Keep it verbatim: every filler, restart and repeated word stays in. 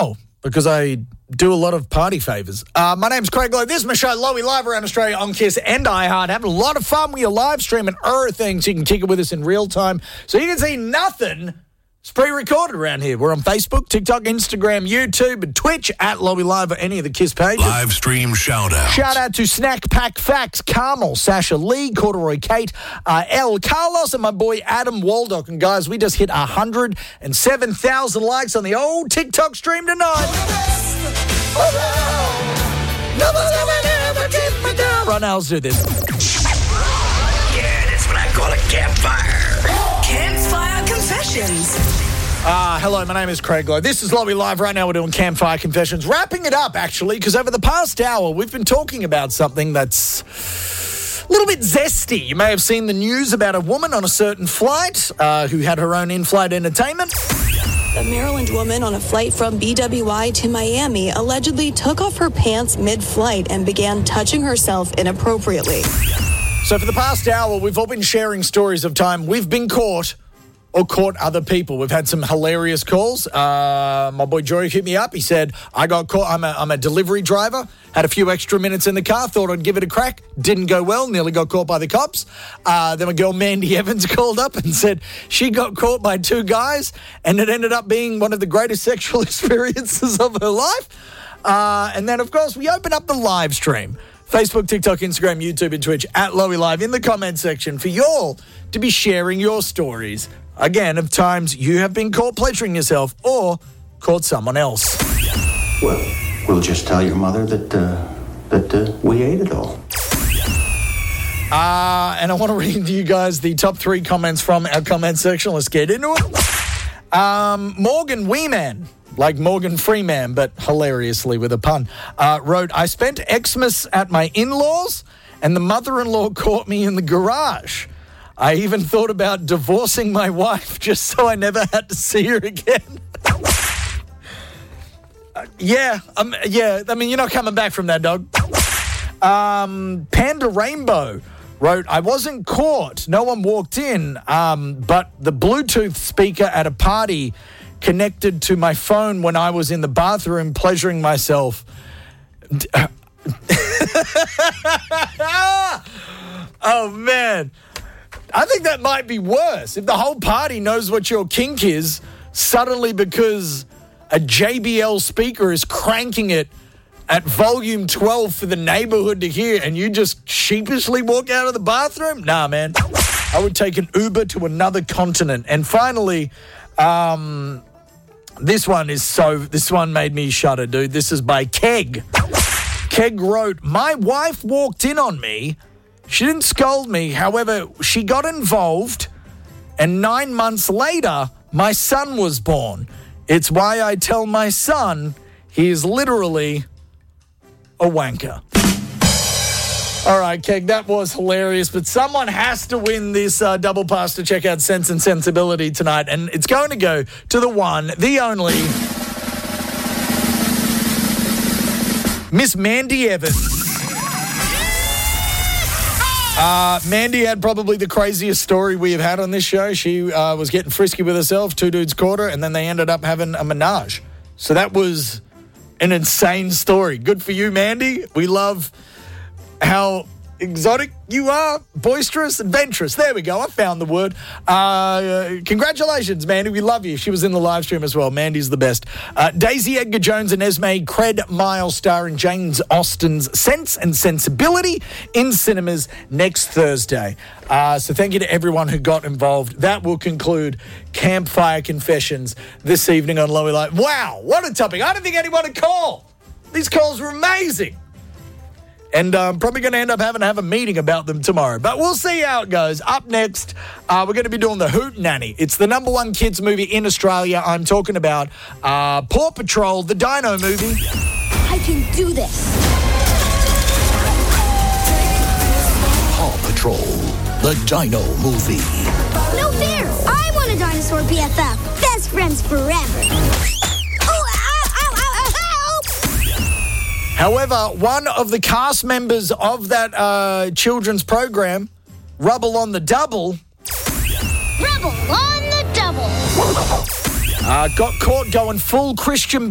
Oh, because I do a lot of party favours. Uh, my name's Craig Lowe. This is my show, Lowy, live around Australia on Kiss and iHeart. Having a lot of fun with your live stream and other things. You can kick it with us in real time. So you can see nothing. It's pre-recorded around here. We're on Facebook, TikTok, Instagram, YouTube, and Twitch at Lowy Live or any of the Kiss pages. Live stream shout-out. Shout out to Snack Pack Facts, Carmel, Sasha Lee, Corduroy Kate, uh, L. Carlos, and my boy Adam Waldock. And guys, we just hit one hundred seven thousand likes on the old TikTok stream tonight. Right now, let's do this. Yeah, that's what I call a campfire. Campfire Confessions. Uh, hello, my name is Craig Lowe. This is Lowy Live. Right now we're doing Campfire Confessions. Wrapping it up, actually, because over the past hour we've been talking about something that's a little bit zesty. You may have seen the news about a woman on a certain flight uh, who had her own in-flight entertainment. A Maryland woman on a flight from B W I to Miami allegedly took off her pants mid-flight and began touching herself inappropriately. So for the past hour, we've all been sharing stories of time we've been caught or caught other people. We've had some hilarious calls. Uh, my boy Jory hit me up. He said, I got caught. I'm a, I'm a delivery driver. Had a few extra minutes in the car. Thought I'd give it a crack. Didn't go well. Nearly got caught by the cops. Uh, then my girl Mandy Evans called up and said she got caught by two guys and it ended up being one of the greatest sexual experiences of her life. Uh, and then, of course, we open up the live stream. Facebook, TikTok, Instagram, YouTube, and Twitch at Lowy Live in the comment section for you all to be sharing your stories. Again, of times you have been caught pleasuring yourself or caught someone else. Well, we'll just tell your mother that uh, that uh, we ate it all. Uh, and I want to read to you guys the top three comments from our comment section. Let's get into it. Um, Morgan Weeman, like Morgan Freeman, but hilariously with a pun, uh, wrote, I spent Xmas at my in-laws and the mother-in-law caught me in the garage. I even thought about divorcing my wife just so I never had to see her again. uh, yeah, um, yeah. I mean, you're not coming back from that, dog. Um, Panda Rainbow wrote, I wasn't caught. No one walked in, um, but the Bluetooth speaker at a party connected to my phone when I was in the bathroom pleasuring myself. Oh, man. I think that might be worse. If the whole party knows what your kink is, suddenly because a J B L speaker is cranking it at volume twelve for the neighborhood to hear and you just sheepishly walk out of the bathroom? Nah, man. I would take an Uber to another continent. And finally, um, this one is so, this one made me shudder, dude. This is by Keg. Keg wrote, my wife walked in on me. She didn't scold me. However, she got involved, and nine months later, my son was born. It's why I tell my son he is literally a wanker. All right, Keg, that was hilarious, but someone has to win this uh, double pass to check out Sense and Sensibility tonight, and it's going to go to the one, the only, Miss Mandy Evans. Uh, Mandy had probably the craziest story we have had on this show. She uh, was getting frisky with herself. Two dudes caught her, and then they ended up having a menage. So that was an insane story. Good for you, Mandy. We love how exotic you are, boisterous, adventurous. There we go. I found the word. Uh, congratulations, Mandy. We love you. She was in the live stream as well. Mandy's the best. Uh, Daisy Edgar Jones and Esme Cred Miles starring James Austen's Sense and Sensibility in cinemas next Thursday. Uh, so thank you to everyone who got involved. That will conclude Campfire Confessions this evening on Lowy Live. Wow, what a topic. I don't think anyone would call. These calls were amazing. And I'm um, probably going to end up having to have a meeting about them tomorrow. But we'll see how it goes. Up next, uh, we're going to be doing The Hootenanny. It's the number one kids movie in Australia. I'm talking about uh, Paw Patrol, the Dino movie. I can do this. Paw Patrol, the Dino movie. No fair. I want a dinosaur B F F. Best friends forever. However, one of the cast members of that uh, children's program, Rubble on the Double, Rubble on the Double, uh, got caught going full Christian